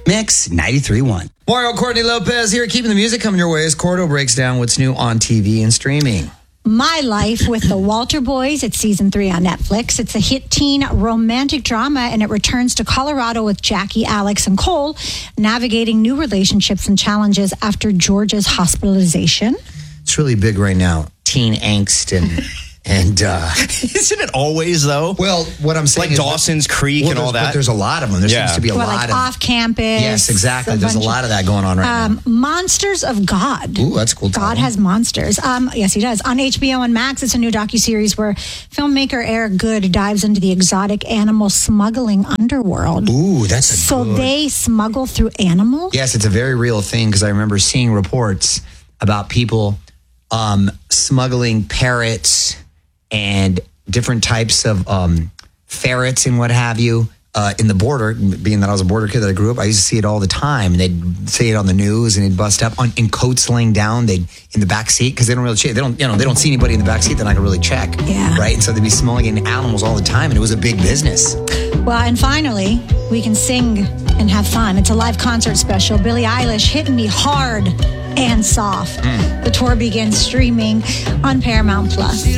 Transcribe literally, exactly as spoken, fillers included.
Mix ninety-three point one. Mario Courtney Lopez here, keeping the music coming your way as Cordo breaks down what's new on T V and streaming. My Life with the Walter Boys. It's season three on Netflix. It's a hit teen romantic drama, and it returns to Colorado with Jackie, Alex, and Cole navigating new relationships and challenges after George's hospitalization. It's really big right now. Teen angst and... And uh, isn't it always though? Well, what I'm saying like is Dawson's Creek well, and all that. But there's a lot of them. There yeah. seems to be a well, lot like of off campus. Yes, exactly. There's a lot of that going on right um, now. Monsters of God. Ooh, that's cool. God has monsters. Um, yes, he does. On H B O and Max, it's a new docuseries where filmmaker Eric Good dives into the exotic animal smuggling underworld. Ooh, that's a so good. they smuggle through animals. Yes, it's a very real thing because I remember seeing reports about people um, smuggling parrots and different types of um, ferrets and what have you uh, in the border. Being that I was a border kid that I grew up, I used to see it all the time. And they'd see it on the news, and they'd bust up on, in coats laying down. They'd in the back seat because they don't really check. They don't, you know, they don't see anybody in the back seat that I can really check. Yeah. Right. And so they'd be smuggling animals all the time, and it was a big business. Well, and finally, we can sing and have fun. It's a live concert special. Billie Eilish hitting me hard and soft. Mm. The tour begins streaming on Paramount Plus.